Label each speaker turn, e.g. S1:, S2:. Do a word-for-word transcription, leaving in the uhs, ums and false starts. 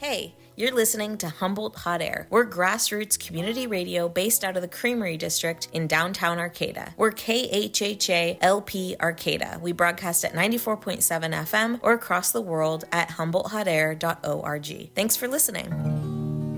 S1: Hey, you're listening to Humboldt Hot Air. We're grassroots community radio based out of the Creamery District in downtown Arcata. We're K H H A L P Arcata. We broadcast at ninety-four point seven F M or across the world at humboldt hot air dot org. Thanks for listening.